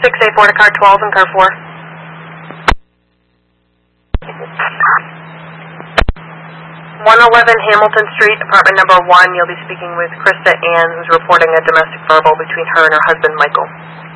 684 to car 12 and car 4. 111 Hamilton Street, apartment number 1. You'll be speaking with Krista Ann, who's reporting a domestic verbal between her and her husband, Michael.